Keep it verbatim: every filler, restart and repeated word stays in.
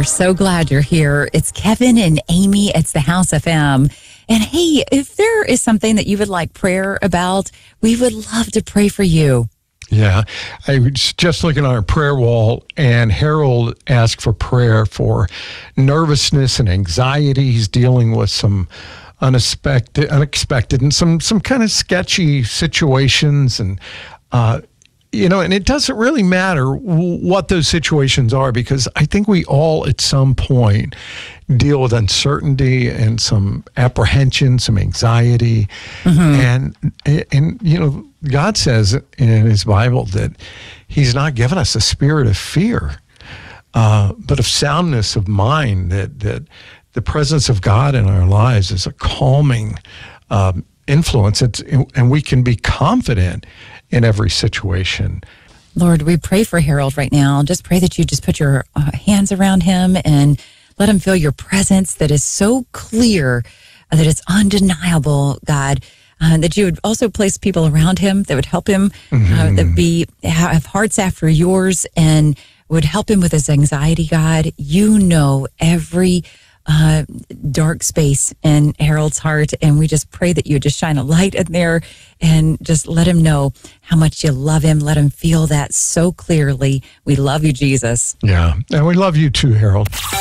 so glad you're here. It's Kevin and Amy. It's the House F M. And hey, if there is something that you would like prayer about, we would love to pray for you. Yeah, I was just looking on our prayer wall, and Harold asked for prayer for nervousness and anxiety. He's dealing with some unexpected, unexpected and some, some kind of sketchy situations. And, uh, you know, and it doesn't really matter what those situations are, because I think we all at some point deal with uncertainty and some apprehension, some anxiety. Mm-hmm. And, and, you know, God says in his Bible that he's not given us a spirit of fear, uh, but of soundness of mind, that, that the presence of God in our lives is a calming um, influence. It's, and we can be confident in every situation. Lord, we pray for Harold right now. Just pray that you just put your uh, hands around him and let him feel your presence that is so clear, uh, that it's undeniable, God. Uh, that you would also place people around him that would help him, mm-hmm. uh, that be have hearts after yours and would help him with his anxiety, God. You know every uh, dark space in Harold's heart, and we just pray that you would just shine a light in there and just let him know how much you love him. Let him feel that so clearly. We love you, Jesus. Yeah, and we love you too, Harold.